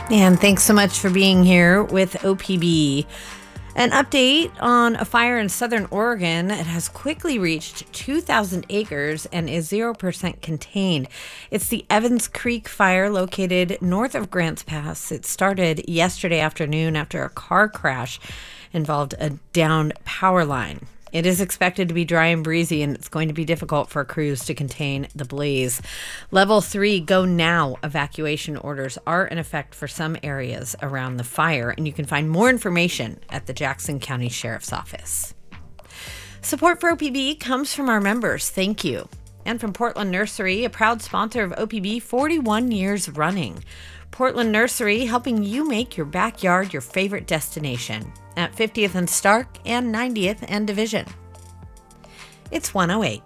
And thanks so much for being here with OPB. An update on a fire in southern Oregon. It has quickly reached 2,000 acres and is 0% contained. It's the Evans Creek fire located north of Grants Pass. It started yesterday afternoon after a car crash involved a downed power line. It is expected to be dry and breezy, and it's going to be difficult for crews to contain the blaze. Level 3 go now evacuation orders are in effect for some areas around the fire, and you can find more information at the Jackson County Sheriff's Office. Support for OPB comes from our members. Thank you. And from Portland Nursery, a proud sponsor of OPB 41 years running. Portland Nursery, helping you make your backyard your favorite destination at 50th and Stark and 90th and Division. It's 1:08.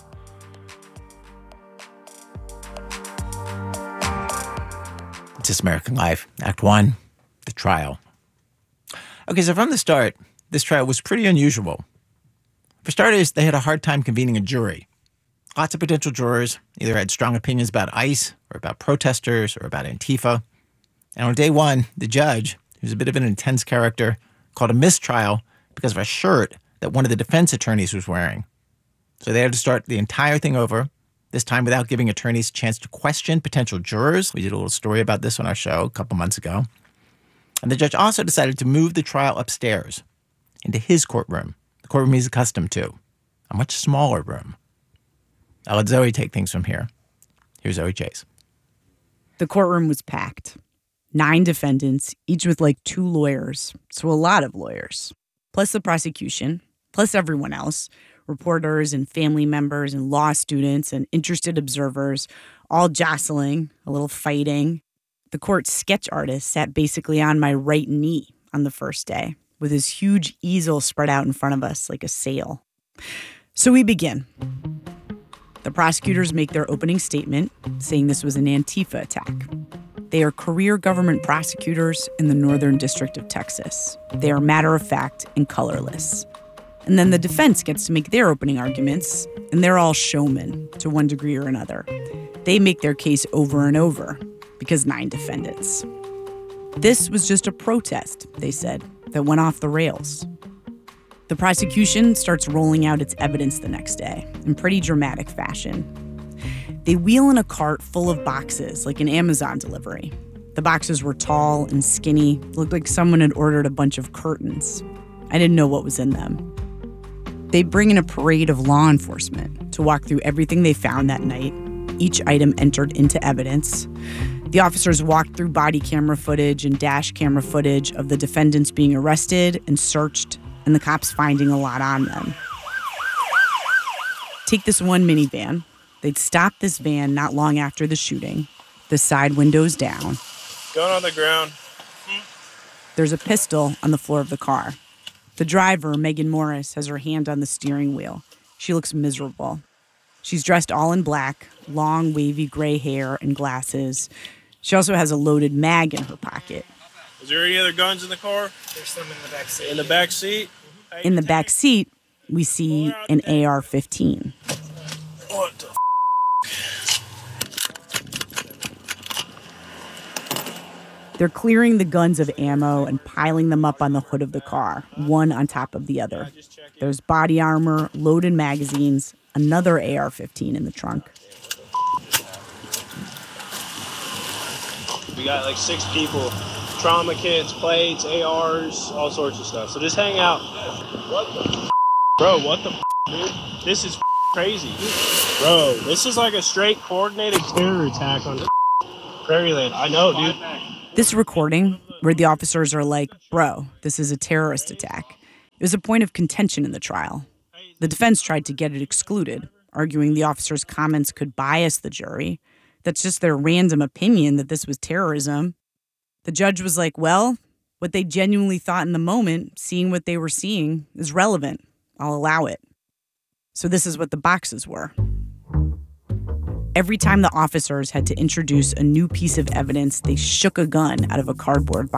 This American Life, Act 1, the trial. Okay, so from the start, this trial was pretty unusual. For starters, they had a hard time convening a jury. Lots of potential jurors either had strong opinions about ICE or about protesters or about Antifa. And on day one, the judge, who's a bit of an intense character, called a mistrial because of a shirt that one of the defense attorneys was wearing. So they had to start the entire thing over, this time without giving attorneys a chance to question potential jurors. We did a little story about this on our show a couple months ago. And the judge also decided to move the trial upstairs into his courtroom, the courtroom he's accustomed to, a much smaller room. I'll let Zoe take things from here. Here's Zoe Chase. The courtroom was packed. 9 defendants, each with like 2 lawyers. So a lot of lawyers. Plus the prosecution, plus everyone else. Reporters and family members and law students and interested observers, all jostling, a little fighting. The court's sketch artist sat basically on my right knee on the first day, with his huge easel spread out in front of us like a sail. So we begin. The prosecutors make their opening statement saying this was an Antifa attack. They are career government prosecutors in the Northern District of Texas. They are matter-of-fact and colorless. And then the defense gets to make their opening arguments, and they're all showmen to one degree or another. They make their case over and over because 9 defendants. This was just a protest, they said, that went off the rails. The prosecution starts rolling out its evidence the next day in pretty dramatic fashion. They wheel in a cart full of boxes like an Amazon delivery. The boxes were tall and skinny, looked like someone had ordered a bunch of curtains. I didn't know what was in them. They bring in a parade of law enforcement to walk through everything they found that night, each item entered into evidence. The officers walked through body camera footage and dash camera footage of the defendants being arrested and searched, and the cops finding a lot on them. Take this one minivan. They'd stopped this van not long after the shooting. The side windows down. Gun on the ground. There's a pistol on the floor of the car. The driver, Megan Morris, has her hand on the steering wheel. She looks miserable. She's dressed all in black, long, wavy gray hair and glasses. She also has a loaded mag in her pocket. Is there any other guns in the car? There's some in the back seat. In the back seat? In the back seat, we see an AR-15. What the They're clearing the guns of ammo and piling them up on the hood of the car, one on top of the other. There's body armor, loaded magazines, another AR-15 in the trunk. We got like 6 people. Trauma kits, plates, ARs, all sorts of stuff. So just hang out. What the Bro, what the dude? This is crazy. Bro, this is like a straight coordinated terror attack on Prairieland. I know, dude. This recording, where the officers are like, bro, this is a terrorist attack, it was a point of contention in the trial. The defense tried to get it excluded, arguing the officers' comments could bias the jury. That's just their random opinion that this was terrorism. The judge was like, well, what they genuinely thought in the moment, seeing what they were seeing, is relevant. I'll allow it. So this is what the boxes were. Every time the officers had to introduce a new piece of evidence, they shook a gun out of a cardboard box.